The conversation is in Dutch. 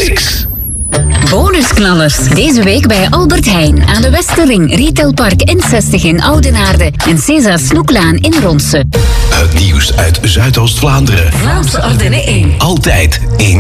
Classics. Bonusknallers. Deze week bij Albert Heijn aan de Westerring, Retailpark N60 in Oudenaarde en César Snoeklaan in Ronse. Het nieuws uit Zuidoost-Vlaanderen. Vlaamse Ardennen 1. Altijd in